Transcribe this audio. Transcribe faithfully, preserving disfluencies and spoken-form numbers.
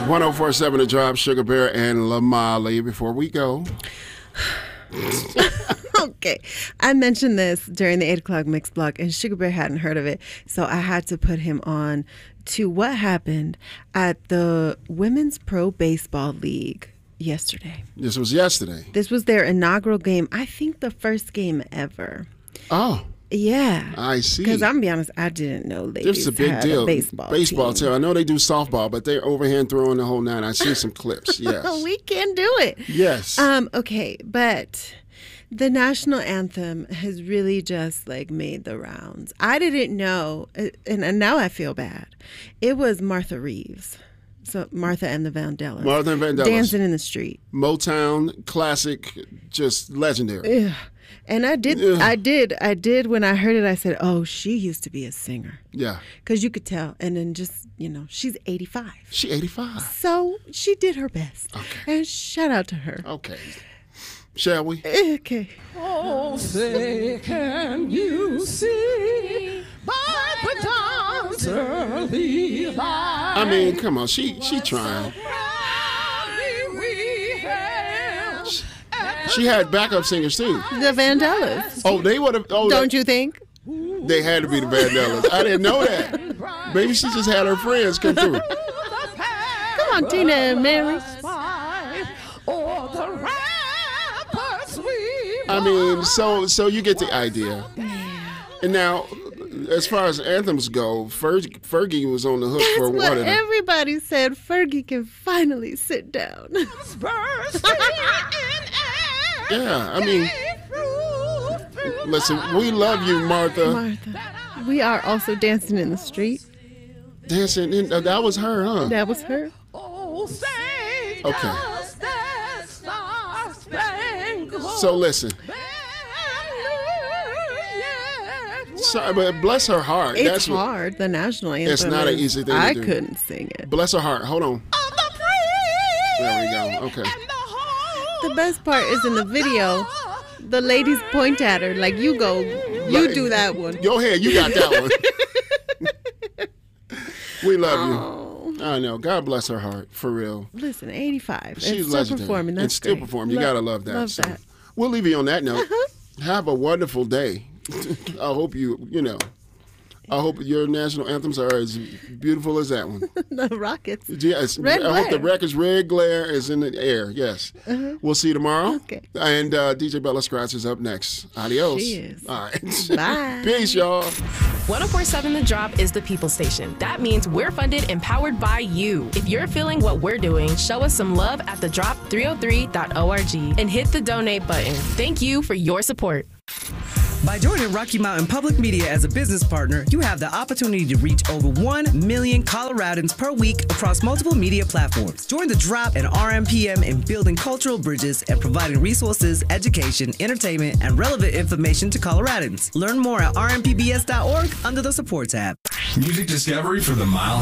one oh four point seven The Drop, Sugar Bear and Lamali. Before we go. Okay. I mentioned this during the eight o'clock mix block, and Sugar Bear hadn't heard of it, so I had to put him on to what happened at the Women's Pro Baseball League yesterday. This was yesterday. This was their inaugural game. I think the first game ever. Oh. Yeah. I see. Because I'm going to be honest, I didn't know ladies This is a big had deal. A baseball Baseball team. too. I know they do softball, but they're overhand throwing the whole nine. I see some clips. Yes. We can do it. Yes. Um. Okay, but the national anthem has really just like made the rounds. I didn't know, and, and now I feel bad. It was Martha Reeves. So Martha and the Vandellas. Martha and Vandellas. Dancing in the Street. Motown, classic, just legendary. Ugh. And I did, Ugh. I did, I did. When I heard it, I said, "Oh, she used to be a singer." Yeah. Because you could tell. And then just, you know, she's eighty-five. She eighty-five. So she did her best. Okay. And shout out to her. Okay. Shall we? Okay. Oh, say, can you see by the dawn's early light? I mean, come on. She she trying. She had backup singers too. The Vandellas. Oh, they would have. Oh, Don't that, you think? They had to be the Vandellas. I didn't know that. Maybe she just had her friends come through. Come on, Tina and Mary. I mean, so so you get the idea. And now, as far as anthems go, Fergie, Fergie was on the hook That's for what one of them. everybody said. Fergie can finally sit down. Yeah, I mean, listen, we love you, Martha. Martha. We are also dancing in the street. Dancing, in, uh, that was her, huh? That was her. Okay. So listen. Sorry, but bless her heart. It's That's what, hard. The national anthem. It's not an is- easy thing to I do. couldn't sing it. bless her heart. Hold on. There we go. Okay. The best part is in the video, the ladies point at her like, you go, you do that one. Go ahead. You got that one. We love Oh. you. I know. God bless her heart. For real. Listen, eighty-five. She's and still legendary. performing. That's and still great. performing. You Lo- got to love that. Love So, that. we'll leave you on that note. Have a wonderful day. I hope you, you know, I hope your national anthems are as beautiful as that one. The Rockets. Yes. Red I hope the glare. record's red glare is in the air. Yes. Uh-huh. We'll see you tomorrow. Okay. And uh, D J Bella Scratch is up next. Adios. She is. All right. Bye. Peace, y'all. one oh four point seven The Drop is the people station. That means we're funded and powered by you. If you're feeling what we're doing, show us some love at the drop three oh three dot org and hit the donate button. Thank you for your support. By joining Rocky Mountain Public Media as a business partner, you have the opportunity to reach over one million Coloradans per week across multiple media platforms. Join the Drop and R M P M in building cultural bridges and providing resources, education, entertainment, and relevant information to Coloradans. Learn more at r m p b s dot org under the support tab. Music discovery for the Mile